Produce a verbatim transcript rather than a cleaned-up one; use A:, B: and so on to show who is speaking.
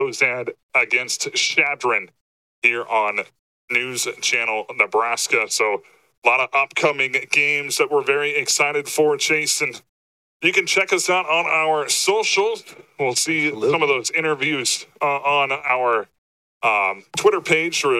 A: Ozad against Shadron here on News Channel Nebraska. So a lot of upcoming games that we're very excited for, Chase. And you can check us out on our socials. We'll see Absolutely. some of those interviews uh, on our um, Twitter page. Or